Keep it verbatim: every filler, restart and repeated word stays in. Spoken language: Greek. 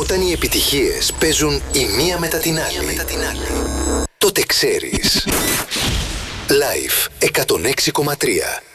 Όταν οι επιτυχίες παίζουν η μία μετά την άλλη, μετά την άλλη. τότε ξέρεις. Live εκατόν έξι κόμμα τρία.